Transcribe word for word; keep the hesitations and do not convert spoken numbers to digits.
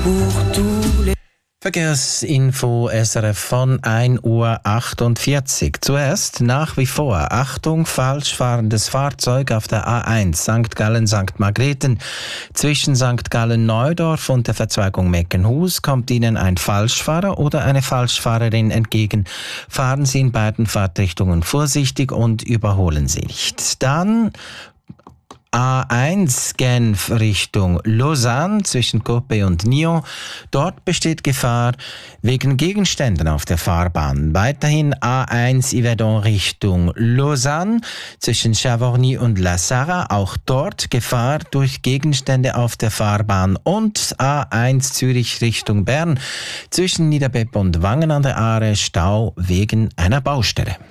pour tous les... Verkehrsinfo S R F von ein Uhr achtundvierzig. Zuerst nach wie vor Achtung, falsch fahrendes Fahrzeug auf der A eins Sankt Gallen-Sankt Margrethen. Zwischen Sankt Gallen-Neudorf und der Verzweigung Meckenhus kommt Ihnen ein Falschfahrer oder eine Falschfahrerin entgegen. Fahren Sie in beiden Fahrtrichtungen vorsichtig und überholen Sie nicht. Dann A eins Genf Richtung Lausanne zwischen Coppet und Nyon. Dort besteht Gefahr wegen Gegenständen auf der Fahrbahn. Weiterhin A eins Yverdon Richtung Lausanne zwischen Chavorny und La Sarre. Auch dort Gefahr durch Gegenstände auf der Fahrbahn. Und A eins Zürich Richtung Bern zwischen Niederbepp und Wangen an der Aare Stau wegen einer Baustelle.